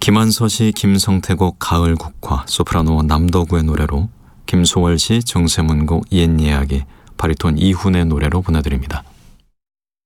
김한서 씨, 김성태곡 가을국화, 소프라노 남덕우의 노래로, 김소월 씨, 정세문곡 옛이야기, 바리톤 이훈의 노래로 보내드립니다.